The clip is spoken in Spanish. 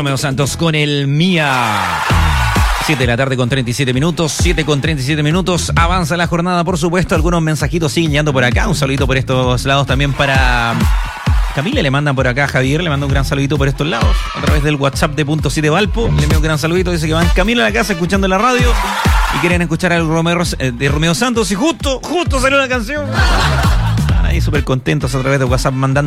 Romeo Santos con el Mía. 7 de la tarde con 37 minutos, 7 con 37 minutos. Avanza la jornada, por supuesto. Algunos mensajitos siguen llegando por acá. Un saludito por estos lados también para Camila. Le mandan por acá a Javier. Le manda un gran saludito por estos lados. A través del WhatsApp de .7 Valpo. Le envío un gran saludito. Dice que van camino a la casa escuchando la radio y quieren escuchar algo de Romeo Santos. Y justo salió la canción. Ahí súper contentos a través de WhatsApp mandando